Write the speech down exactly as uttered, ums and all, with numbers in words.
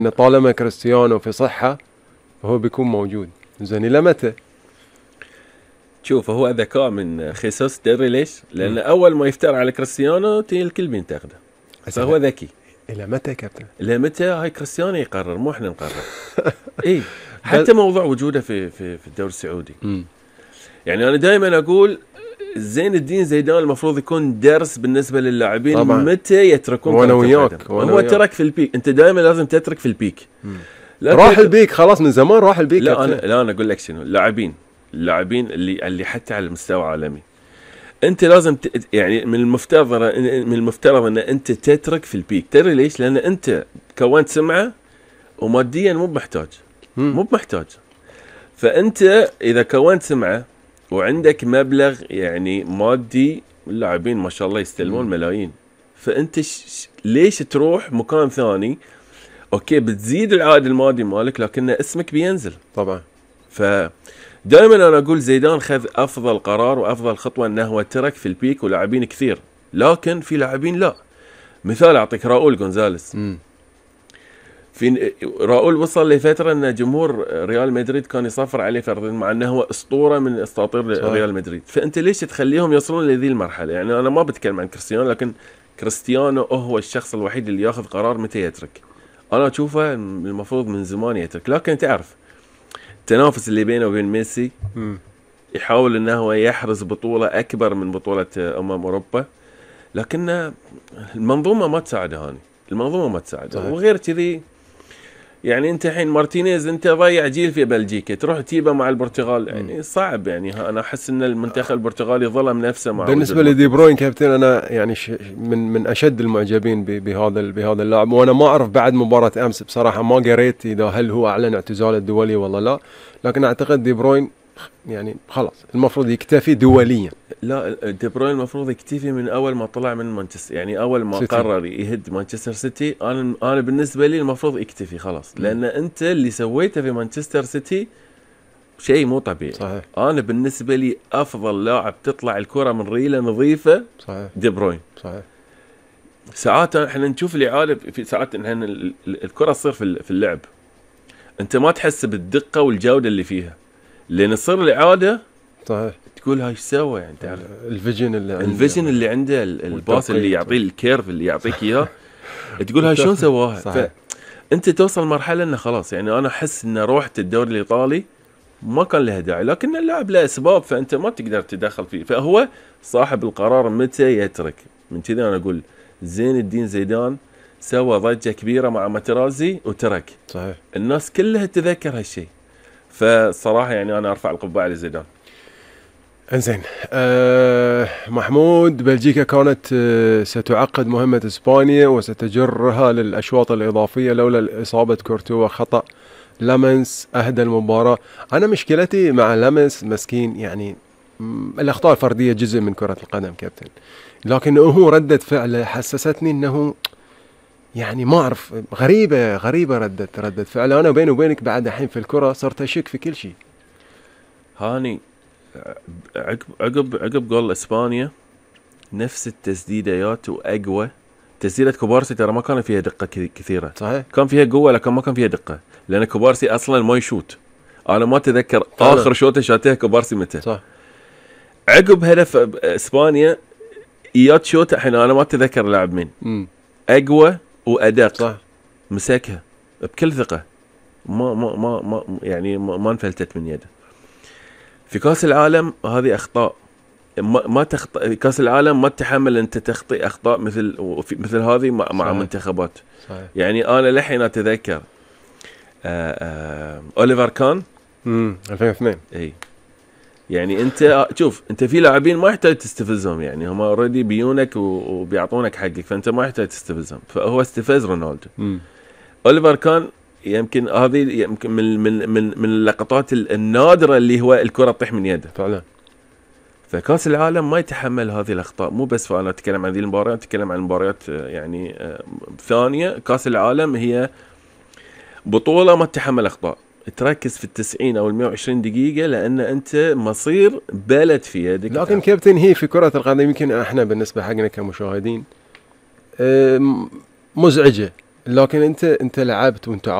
ان طالما كريستيانو في صحه هو بيكون موجود. زين الى متى؟ شوف هو ذكاء من خيسوس، تدري ليش؟ لان م. اول ما يفتر على كريستيانو تي الكل بينتقده، فهو ذكي. الى متى كابتن؟ الى متى؟ هاي كريستيانو يقرر مو احنا نقرر. اي حتى موضوع وجوده في في في الدوري السعودي م. يعني انا دائما اقول زين الدين زيدان المفروض يكون درس بالنسبه للاعبين طبعا. متى يتركون. وانا وياك هو وياك. ترك في البيك، انت دائما لازم تترك في البيك. راح البيك خلاص من زمان، راح البيك. لا انا لا انا اقول لك شنو، اللاعبين اللاعبين اللي اللي حتى على المستوى العالمي انت لازم ت... يعني من المفترض من المفترض ان انت تترك في البيك. تدري ليش؟ لان انت كونت سمعه وماديا مو محتاج مو محتاج فانت اذا كونت سمعه وعندك مبلغ يعني مادي، اللاعبين ما شاء الله يستلمون ملايين، فانت ش... ليش تروح مكان ثاني؟ اوكي بتزيد العائد المادي مالك لكن اسمك بينزل طبعا. فدائما انا اقول زيدان خذ افضل قرار وافضل خطوه انه هو ترك في البيك، ولاعبين كثير، لكن في لاعبين لا. مثال اعطيك راؤول غونزاليس. م. في راؤول وصل لفتره ان جمهور ريال مدريد كان يصفر عليه فرضا مع انه هو اسطوره من اساطير صحيح. ريال مدريد. فانت ليش تخليهم يوصلون لهذه المرحله؟ يعني انا ما بتكلم عن كريستيانو، لكن كريستيانو هو الشخص الوحيد اللي ياخذ قرار متى يترك. انا اشوفه المفروض من زمان يترك، لكن تعرف التنافس اللي بينه وبين ميسي م. يحاول انه هو يحرز بطوله اكبر من بطوله امم اوروبا، لكن المنظومه ما تساعده. هاني المنظومه ما تساعده. وغير كذي يعني انت الحين مارتينيز انت ضيع جيل في بلجيكا، تروح تجيبه مع البرتغال يعني صعب. يعني انا احس ان المنتخب البرتغالي ظلم نفسه مع. بالنسبه لدي بروين كابتن انا يعني من من اشد المعجبين بهذا بهذا اللاعب، وانا ما اعرف بعد مباراه امس بصراحه ما قريت اذا هل هو اعلن اعتزاله الدولي ولا لا، لكن اعتقد دي بروين يعني خلاص المفروض يكتفي دوليا. لا دي بروين المفروض يكتفي من اول ما طلع من مانشستر، يعني اول ما سيتي. قرر يهد مانشستر سيتي. انا انا بالنسبه لي المفروض يكتفي خلاص، لان انت اللي سويته في مانشستر سيتي شيء مو طبيعي. صحيح. انا بالنسبه لي افضل لاعب تطلع الكره من ريله نظيفه صحيح دي بروين. صحيح. ساعات احنا نشوف الاعاده في ساعات احنا الكره تصير في اللعب انت ما تحس بالدقه والجوده اللي فيها، لان تصير الاعاده صحيح تقول هاي ايش سوى يعني. تعرف الفيجن اللي عنده الفيجن اللي عنده الباص اللي يعطيه الكيرف اللي يعطيك اياه تقول هاي شلون سواها. فانت توصل مرحله انه خلاص يعني انا احس ان روحه الدوري الايطالي ما كان لها داعي، لكن اللاعب له اسباب فانت ما تقدر تدخل فيه، فهو صاحب القرار متى يترك. من كذا انا اقول زين الدين زيدان سوى ضجه كبيره مع ماترازي وترك. صحيح. الناس كلها تذكر هالشيء، فصراحه يعني انا ارفع القبعه لزيدان. انزين أه محمود، بلجيكا كانت أه ستعقد مهمة اسبانيا وستجرها للاشواط الاضافية لولا اصابة كورتوا خطأ لامنس اهدى المباراة. انا مشكلتي مع لامنس مسكين، يعني الاخطاء الفردية جزء من كرة القدم كابتن، لكن هو ردة فعله حسستني انه يعني ما اعرف غريبة غريبة ردة ردة فعله. انا بيني وبينك بعد الحين في الكرة صرت اشك في كل شيء. هاني عقب عقب عقب جول اسبانيا نفس التسديدات واقوى. تسديده كوبارسي ترى ما كان فيها دقه كثيره. صحيح. كان فيها قوه لكن ما كان فيها دقه، لان كوبارسي اصلا ما يشوت. انا ما اتذكر اخر شوطه شاتها كوبارسي متى. صح. عقب هدف اسبانيا ايات شوت الحين انا ما اتذكر لاعب مين م. اقوى وادق. صح. مسكها بكل ثقه، ما ما ما, ما يعني ما, ما انفلتت من يده. في كاس العالم هذه اخطاء ما, ما تخط... كاس العالم ما تتحمل انت تخطئ اخطاء مثل مثل هذه مع, مع منتخبات. صحيح. يعني انا لحين اتذكر آآ آآ اوليفر كان امم ألفين واثنين. اي يعني انت شوف انت في لاعبين ما يحتاج تستفزهم، يعني هم اوريدي بيونك وبيعطونك حقك، فانت ما يحتاج تستفزهم. فهو استفز رونالدو. امم اوليفر كان يمكن هذه يمكن من من من من اللقطات النادره اللي هو الكره تطيح من يده فعلا. فكاس العالم ما يتحمل هذه الاخطاء. مو بس فانا اتكلم عن هذه المباريات، اتكلم عن مباريات يعني ثانيه. كاس العالم هي بطوله ما تتحمل اخطاء، تركز في التسعين او المئة وعشرين دقيقه لان انت مصير بلد في يدك. لكن كابتن هي في كره القدم يمكن احنا بالنسبه حقنا كمشاهدين مزعجه لكن انت انت لعبت وانت